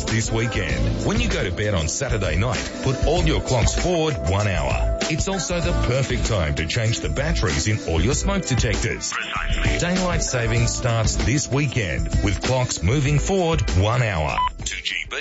this weekend. When you go to bed on Saturday night, put all your clocks forward 1 hour. It's also the perfect time to change the batteries in all your smoke detectors. Precisely. Daylight savings starts this weekend with clocks moving forward 1 hour. 2GB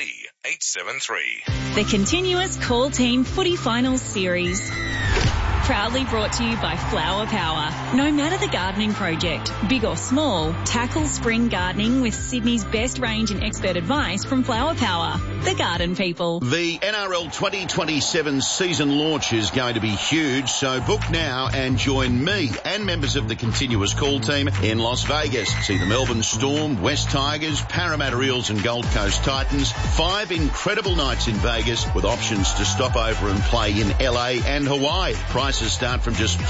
873. The continuous Call Team Footy Finals Series. Proudly brought to you by Flower Power. No matter the gardening project, big or small, tackle spring gardening with Sydney's best range and expert advice from Flower Power. The garden people. The NRL 2027 season launch is going to be huge, so book now and join me and members of the continuous Call Team in Las Vegas. See the Melbourne Storm, West Tigers, Parramatta Eels and Gold Coast Titans. 5 incredible nights in Vegas with options to stop over and play in LA and Hawaii. Prices start from just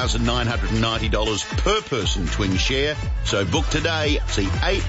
$4,990 per person twin share. So book today. See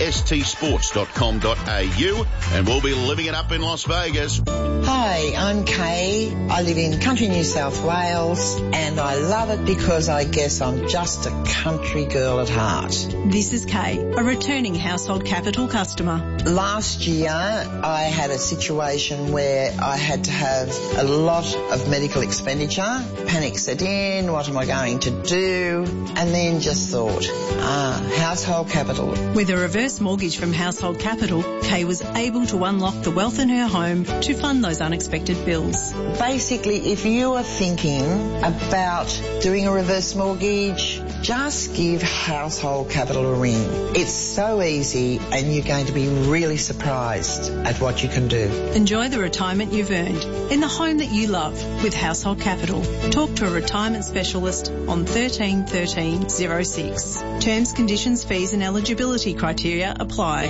astsports.com.au and we'll be living it up in Las Vegas. Hi, I'm Kay. I live in country New South Wales and I love it because I guess I'm just a country girl at heart. This is Kay, a returning Household Capital customer. Last year I had a situation where I had to have a lot of medical expenditure. Panic set in, what am I going to do? And then just thought, Household Capital. With a reverse mortgage from Household Capital, Kay was able to unlock the wealth in her home to fund those unexpected bills. Basically, if you are thinking about doing a reverse mortgage, just give Household Capital a ring. It's so easy and you're going to be really surprised at what you can do. Enjoy the retirement you've earned in the home that you love with Household Capital. Talk to a retirement specialist on 13 13 06. Terms, conditions, fees and eligibility criteria apply.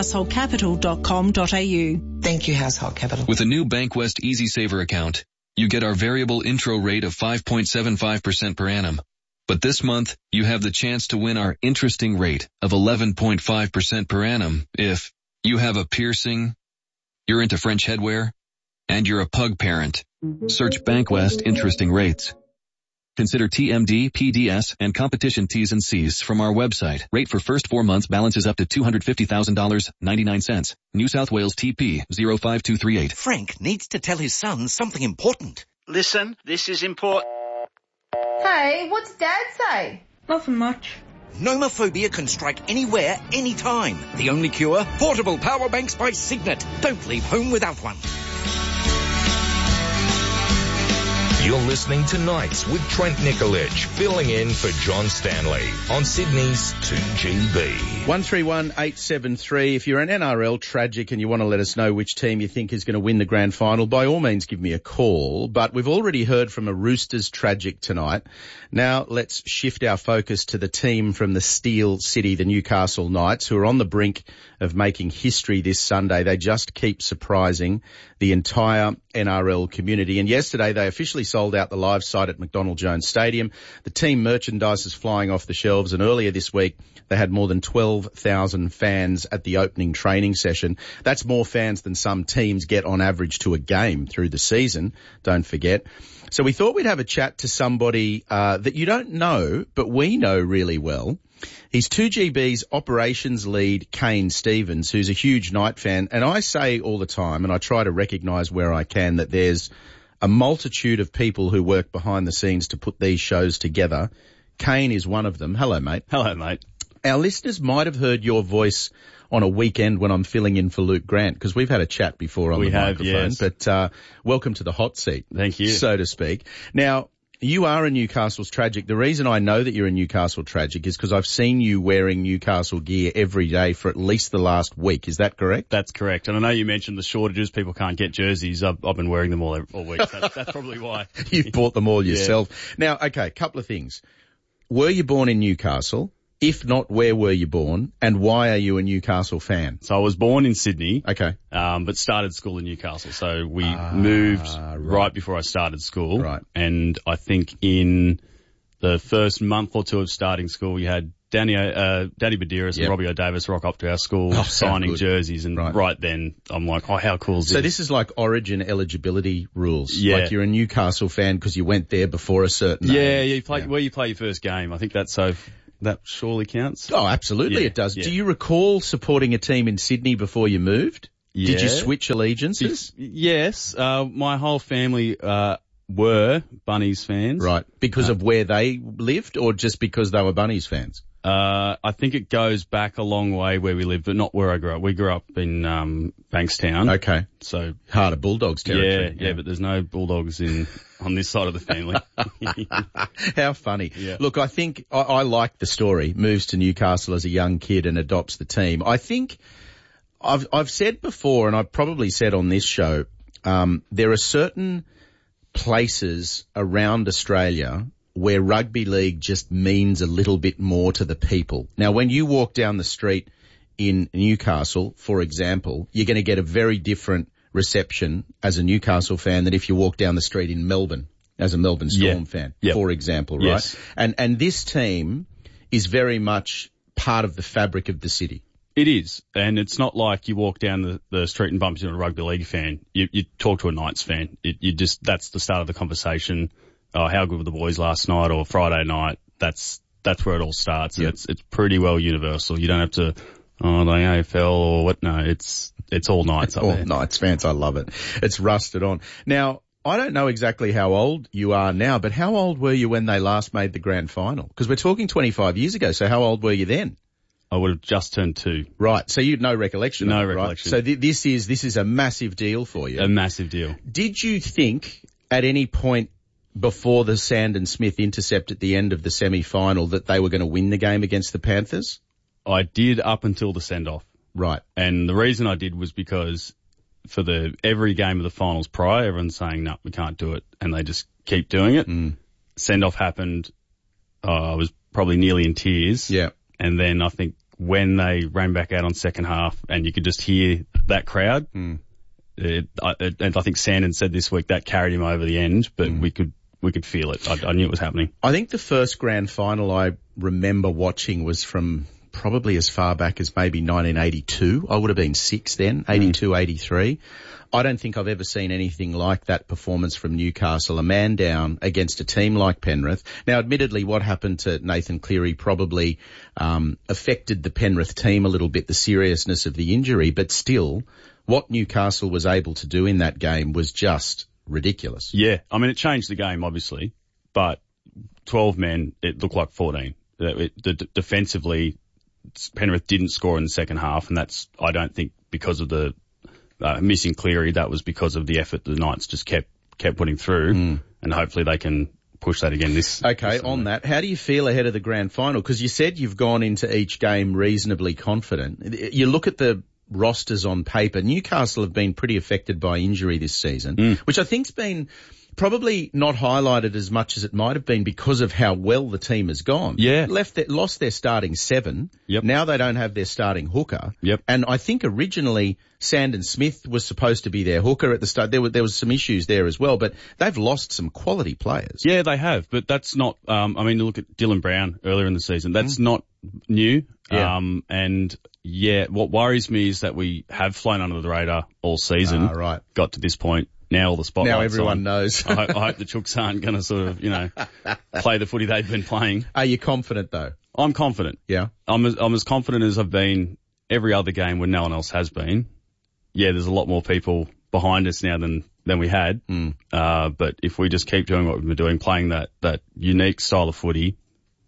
householdcapital.com.au. Thank you, Household Capital. With a new Bankwest EasySaver account, you get our variable intro rate of 5.75% per annum. But this month, you have the chance to win our interesting rate of 11.5% per annum if you have a piercing, you're into French headwear, and you're a pug parent. Search Bankwest Interesting Rates. Consider TMD, PDS, and competition T's and C's from our website. Rate for first 4 months balances up to $250,000, 99 cents. New South Wales TP 05238. Frank needs to tell his son something important. Listen, this is important. Hey, what's Dad say? Nothing much. Nomophobia can strike anywhere, anytime. The only cure? Portable power banks by Signet. Don't leave home without one. You're listening to Nights with Trent Nicolich, filling in for John Stanley on Sydney's 2GB. 131873. If you're an NRL tragic and you want to let us know which team you think is going to win the grand final, by all means give me a call. But we've already heard from a Roosters tragic tonight. Now let's shift our focus to the team from the Steel City, the Newcastle Knights, who are on the brink of making history this Sunday. They just keep surprising the entire NRL community. And yesterday they officially sold out the live site at McDonald Jones Stadium. The team merchandise is flying off the shelves, and earlier this week they had more than 12,000 fans at the opening training session. That's more fans than some teams get on average to a game through the season, don't forget. So we thought we'd have a chat to somebody that you don't know, but we know really well. He's 2GB's operations lead, Kane Stevens, who's a huge Knight fan. And I say all the time, and I try to recognise where I can, that there's a multitude of people who work behind the scenes to put these shows together. Kane is one of them. Hello, mate. Hello, mate. Our listeners might have heard your voice on a weekend when I'm filling in for Luke Grant, because we've had a chat before on the microphone. Yes. But welcome to the hot seat. Thank you. So to speak. Now, you are a Newcastle's tragic. The reason I know that you're a Newcastle tragic is because I've seen you wearing Newcastle gear every day for at least the last week. Is that correct? That's correct. And I know you mentioned the shortages. People can't get jerseys. I've been wearing them all week. That's probably why. You've bought them all yourself. Yeah. Now, okay, couple of things. Were you born in Newcastle? If not, where were you born, and why are you a Newcastle fan? So I was born in Sydney. Okay. But started school in Newcastle. So we moved right before I started school. Right. And I think in the first month or two of starting school, we had Danny Badiris and Robbie O'Davis rock up to our school signing jerseys. And right then, I'm like, oh, how cool is this? So this is like Origin eligibility rules. Yeah. Like you're a Newcastle fan because you went there before a certain age. Where you play your first game. I think that's so... That surely counts. Oh, absolutely it does. Yeah. Do you recall supporting a team in Sydney before you moved? Yeah. Did you switch allegiances? Yes. My whole family were Bunnies fans. Right. Because of where they lived, or just because they were Bunnies fans? I think it goes back a long way where we live, but not where I grew up. We grew up in Bankstown. Okay. So heart of Bulldogs territory. Yeah, but there's no Bulldogs on this side of the family. How funny. Yeah. Look, I think I like the story. Moves to Newcastle as a young kid and adopts the team. I think I've said before, and I've probably said on this show, there are certain places around Australia where rugby league just means a little bit more to the people. Now, when you walk down the street in Newcastle, for example, you're going to get a very different reception as a Newcastle fan than if you walk down the street in Melbourne as a Melbourne Storm fan, for example, right? Yes. And this team is very much part of the fabric of the city. It is, and it's not like you walk down the street and bump into a rugby league fan. You talk to a Knights fan. That's the start of the conversation. Oh, how good were the boys last night or Friday night? That's where it all starts. Yep. It's pretty well universal. You don't have to, the AFL or what? No, it's all Knights up there. All Knights fans. I love it. It's rusted on. Now, I don't know exactly how old you are now, but how old were you when they last made the grand final? Because we're talking 25 years ago. So how old were you then? I would have just turned 2. Right. So you had no recollection. No of it, recollection. Right? So this is a massive deal for you. A massive deal. Did you think at any point before the Sandon Smith intercept at the end of the semi-final that they were going to win the game against the Panthers? I did up until the send-off. Right. And the reason I did was because for every game of the finals prior, everyone's saying, no, we can't do it. And they just keep doing it. Send-off happened. I was probably nearly in tears. Yeah. And then I think when they ran back out on second half and you could just hear that crowd, and I think Sandon said this week that carried him over the end, but we could feel it. I knew it was happening. I think the first grand final I remember watching was from probably as far back as maybe 1982. I would have been 6 then, 82, 83. I don't think I've ever seen anything like that performance from Newcastle, a man down against a team like Penrith. Now, admittedly, what happened to Nathan Cleary probably affected the Penrith team a little bit, the seriousness of the injury, but still, what Newcastle was able to do in that game was just ridiculous. Yeah, I mean, it changed the game, obviously, but 12 men, it looked like 14. Defensively, Penrith didn't score in the second half, and that's, I don't think, because of the missing Cleary. That was because of the effort the Knights just kept putting through, and hopefully they can push that again this. Okay, on that, how do you feel ahead of the grand final? Because you said you've gone into each game reasonably confident. You look at the rosters on paper. Newcastle have been pretty affected by injury this season, which I think's been probably not highlighted as much as it might have been because of how well the team has gone. Yeah. Lost their starting 7. Yep. Now they don't have their starting hooker. Yep. And I think originally Sandon Smith was supposed to be their hooker at the start. There was some issues there as well, but they've lost some quality players. Yeah, they have, but that's not, look at Dylan Brown earlier in the season. That's not new. Yeah. And yeah, what worries me is that we have flown under the radar all season. Right. Got to this point. Now all the spotlight's Now everyone on. knows. I hope the Chooks aren't going to sort of, play the footy they've been playing. Are you confident though? I'm confident. Yeah. I'm as confident as I've been every other game when no one else has been. Yeah, there's a lot more people behind us now than we had. But if we just keep doing what we've been doing, playing that unique style of footy,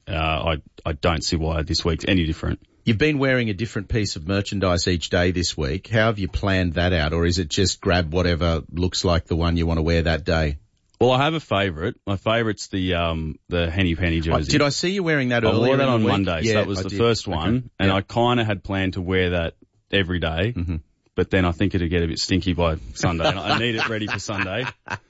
I don't see why this week's any different. You've been wearing a different piece of merchandise each day this week. How have you planned that out, or is it just grab whatever looks like the one you want to wear that day? Well, I have a favourite. My favourite's the Henny Penny jersey. Did I see you wearing that earlier? I wore that on week? Monday, yeah, so that was the first one, and I kind of had planned to wear that every day. But then I think it'd get a bit stinky by Sunday, and I need it ready for Sunday.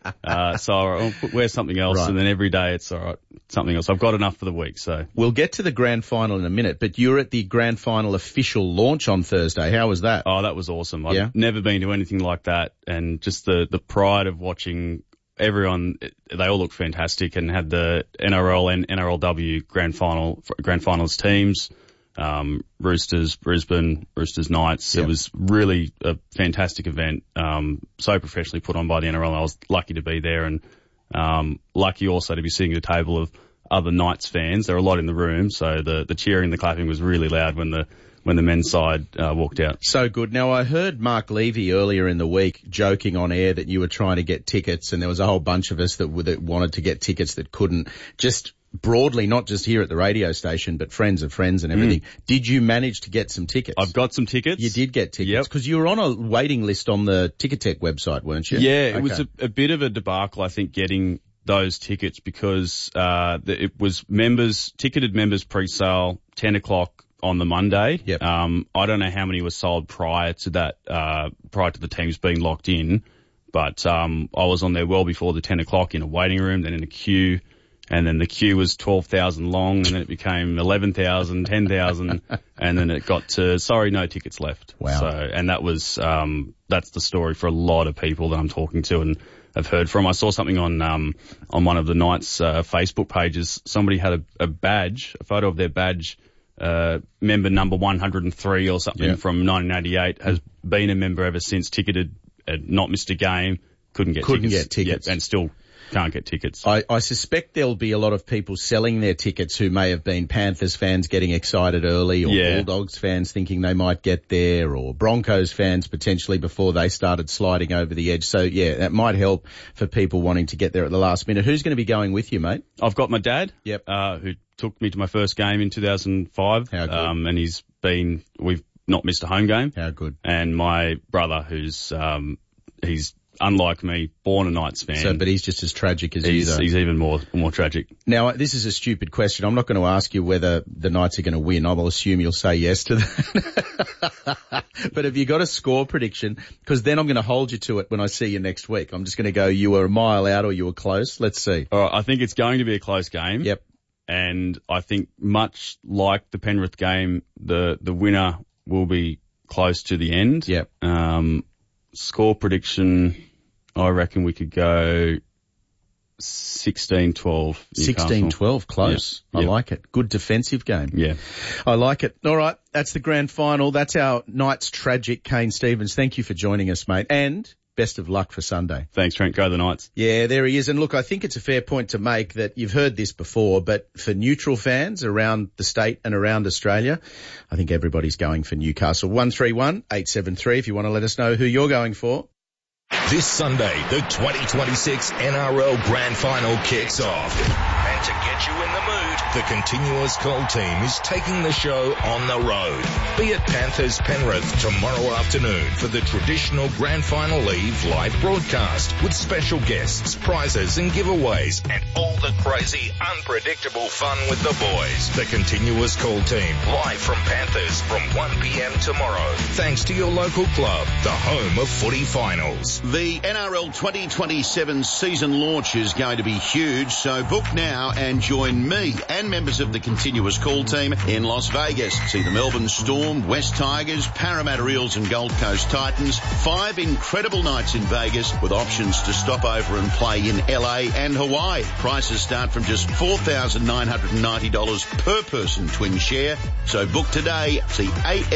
So I'll wear something else, and then every day it's all right, something else. I've got enough for the week, so. We'll get to the grand final in a minute, but you're at the grand final official launch on Thursday. How was that? Oh, that was awesome. I've never been to anything like that, and just the pride of watching everyone, they all look fantastic, and had the NRL and NRLW grand finals teams. Roosters, Brisbane, Roosters, Knights. Yep. It was really a fantastic event, so professionally put on by the NRL. I was lucky to be there, and lucky also to be sitting at a table of other Knights fans. There were a lot in the room, so the cheering, the clapping was really loud when when the men's side walked out. So good. Now, I heard Mark Levy earlier in the week joking on air that you were trying to get tickets, and there was a whole bunch of us that wanted to get tickets that couldn't. Just broadly, not just here at the radio station, but friends of friends and everything. Did you manage to get some tickets? I've got some tickets. You did get tickets? Because you were on a waiting list on the Ticketek website, weren't you? Yeah, it was a bit of a debacle, I think, getting those tickets because it was ticketed members pre-sale, 10 o'clock on the Monday. Yep. I don't know how many were sold prior to that, prior to the teams being locked in, but I was on there well before the 10 o'clock in a waiting room, then in a queue. And then the queue was 12,000 long, and then it became 11,000, 10,000, and then it got to, sorry, no tickets left. Wow. So, and that was, that's the story for a lot of people that I'm talking to and have heard from. I saw something on one of the Knights, Facebook pages. Somebody had a badge, a photo of their badge, member number 103 or something from 1988, has been a member ever since, ticketed, not missed a game, couldn't get tickets. Yep, and still can't get tickets. I suspect there'll be a lot of people selling their tickets who may have been Panthers fans getting excited early, or Bulldogs fans thinking they might get there, or Broncos fans potentially before they started sliding over the edge. So yeah, that might help for people wanting to get there at the last minute. Who's going to be going with you, mate? I've got my dad. Yep. Who took me to my first game in 2005. How good. And we've not missed a home game. How good. And my brother, who's, he's, unlike me, born a Knights fan. So, but he's just as tragic as you, though. He's even more tragic. Now, this is a stupid question. I'm not going to ask you whether the Knights are going to win. I will assume you'll say yes to that. But have you got a score prediction? Because then I'm going to hold you to it when I see you next week. I'm just going to go, you were a mile out or you were close. Let's see. All right, I think it's going to be a close game. Yep. And I think much like the Penrith game, the winner will be close to the end. Yep. Score prediction, I reckon we could go 16-12. 16-12, close. Yeah. I like it. Good defensive game. Yeah. I like it. All right, that's the grand final. That's our Knights tragic, Kane Stephens. Thank you for joining us, mate. And best of luck for Sunday. Thanks, Trent. Go the Knights. Yeah, there he is. And look, I think it's a fair point to make that you've heard this before, but for neutral fans around the state and around Australia, I think everybody's going for Newcastle. 131-873 if you want to let us know who you're going for. This Sunday, the 2026 NRL Grand Final kicks off. And to get you in the mood, the Continuous Call team is taking the show on the road. Be at Panthers Penrith tomorrow afternoon for the traditional Grand Final Eve live broadcast with special guests, prizes and giveaways and all the crazy, unpredictable fun with the boys. The Continuous Call team live from Panthers from 1 p.m. tomorrow. Thanks to your local club, the home of footy finals. The NRL 2027 season launch is going to be huge, so book now and join me and members of the Continuous Call team in Las Vegas. See the Melbourne Storm, West Tigers, Parramatta Eels and Gold Coast Titans. 5 incredible nights in Vegas with options to stop over and play in LA and Hawaii. Prices start from just $4,990 per person twin share. So book today. See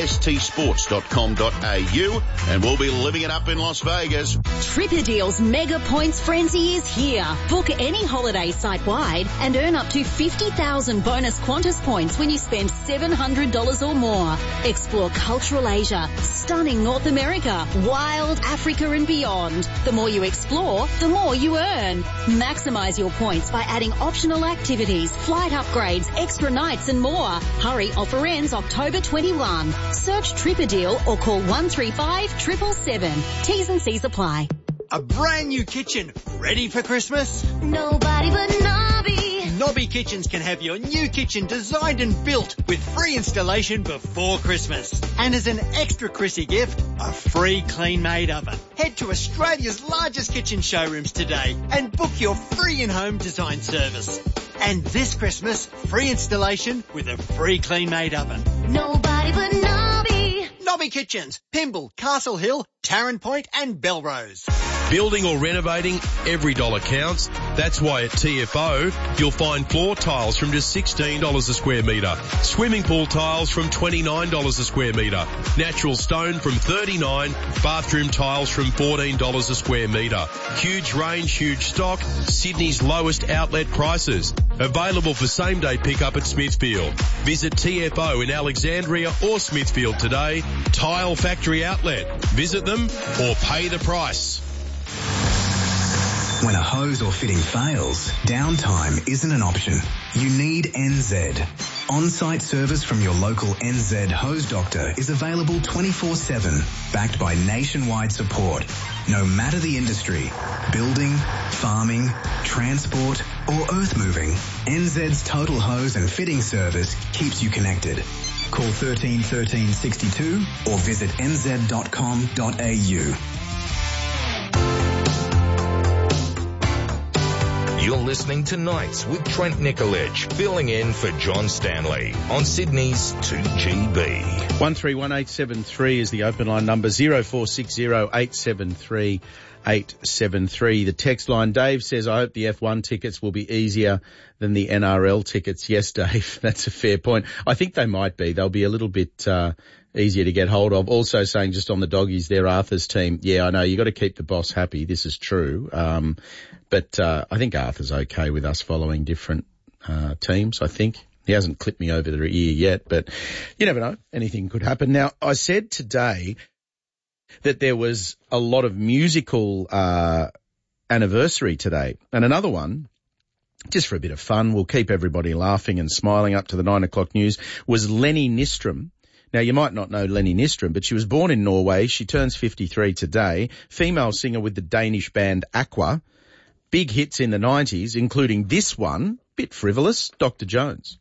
astsports.com.au and we'll be living it up in Las Vegas. Tripadeal's Mega Points Frenzy is here. Book any holiday site-wide and earn up to 50,000 bonus Qantas points when you spend $700 or more. Explore cultural Asia, stunning North America, wild Africa and beyond. The more you explore, the more you earn. Maximize your points by adding optional activities, flight upgrades, extra nights and more. Hurry, offer ends October 21. Search Tripadeal or call 135 777. T's and C's apply. A brand new kitchen, ready for Christmas? Nobody but Nobby. Nobby Kitchens can have your new kitchen designed and built with free installation before Christmas. And as an extra Chrissy gift, a free clean-made oven. Head to Australia's largest kitchen showrooms today and book your free in-home design service. And this Christmas, free installation with a free clean-made oven. Nobody but Nobby. Nobby Kitchens, Pymble, Castle Hill, Tarrant Point and Belrose. Building or renovating, every dollar counts. That's why at TFO, you'll find floor tiles from just $16 a square metre, swimming pool tiles from $29 a square metre, natural stone from $39, bathroom tiles from $14 a square metre. Huge range, huge stock, Sydney's lowest outlet prices. Available for same-day pickup at Smithfield. Visit TFO in Alexandria or Smithfield today. Tile Factory Outlet. Visit them or pay the price. When a hose or fitting fails, downtime isn't an option. You need NZ. On-site service from your local NZ hose doctor is available 24/7, backed by nationwide support. No matter the industry, building, farming, transport or earth moving, NZ's total hose and fitting service keeps you connected. Call 13 13 62 or visit nz.com.au. You're listening to Nights with Trent Nicoledge, filling in for John Stanley on Sydney's 2GB. 131873 is the open line number, 0460 873 873. The text line, Dave says, I hope the F1 tickets will be easier than the NRL tickets. Yes, Dave, that's a fair point. I think they might be. They'll be a little bit easier to get hold of. Also saying just on the doggies, they're Arthur's team. Yeah, I know, you got to keep the boss happy. This is true. But I think Arthur's okay with us following different teams, I think. He hasn't clipped me over the ear yet, but you never know. Anything could happen. Now, I said today that there was a lot of musical anniversary today. And another one, just for a bit of fun, we'll keep everybody laughing and smiling up to the 9 o'clock news, was Lenny Nystrom. Now, you might not know Lenny Nystrom, but she was born in Norway. She turns 53 today. Female singer with the Danish band Aqua. Big hits in the 90s, including this one, bit frivolous, Dr. Jones.